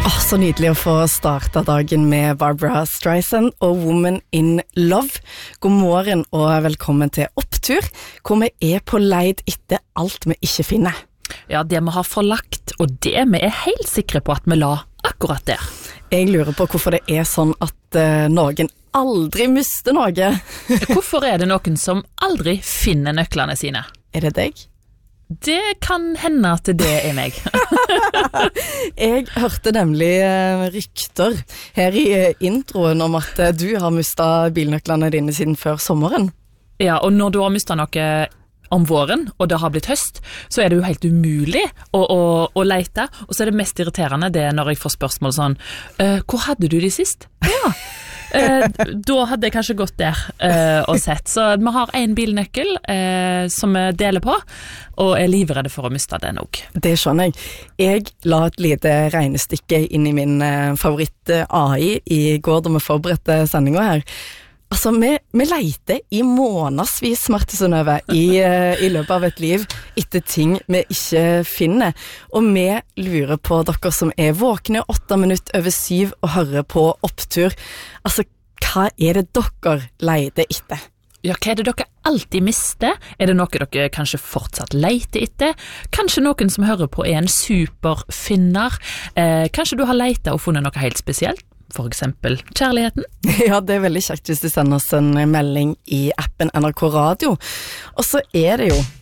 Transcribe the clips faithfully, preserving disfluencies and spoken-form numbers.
Oh, så nydelig å få starte dagen med Barbara Streisand og Woman in Love. God morgen og velkommen til Opptur, hvor vi er på leid etter alt vi ikke finner. Ja, det vi har forlagt, og det vi er helt sikre på at vi la akkurat der. Jeg lurer på hvorfor det er sånn at uh, noen aldri mister noe. Hvorfor er det noen som aldri finner nøklene sine? Er det deg? Det kan hende at det er meg. Jeg hørte nemlig uh, rykter her i uh, introen om at uh, du har mistet bilnøklene dine siden før sommeren. Ja, og når du har mistet noe om våren, og det har blitt høst, så er det jo helt umulig å, å, å lete, og så er det mest irriterende det når jeg får spørsmål sånn, uh, hvor hadde du de sist? Ja, uh, da hadde jeg kanskje gått der uh, og sett. Så vi har en bilnøkkel uh, som vi deler på, og er livredde for å miste den også. Det skjønner jeg. Jeg la et lite regnestykke inn i min uh, favoritt-A I i går da vi forberedte sendingen her. Altså, vi, vi leter i månedsvis, Marte Synnøve, i, i løpet av et liv etter ting vi ikke finner. Og vi lurer på dere som er våkne åtte minutter over syv og hører på Opptur. Altså, hva er det dere leter etter? Ja, hva er det dere alltid mister? Er det noe dere kanskje fortsatt leter etter? Kanskje noen som hører på er en superfinner? Eh, kanskje du har letet og funnet noe helt spesielt? For eksempel kjærligheten. Ja, det er veldig kjekt hvis du sender oss en melding i appen N R K Radio. Og så er det jo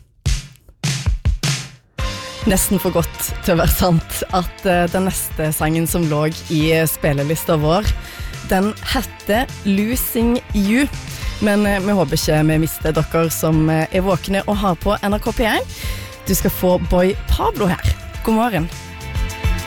nesten for godt til å være sant at uh, den neste sangen som lå i spillelista vår, den heter Losing You. Men uh, vi håper ikke vi mister dere som uh, er våkne og har på N R K P én. Du skal få Boy Pablo her. God morgen.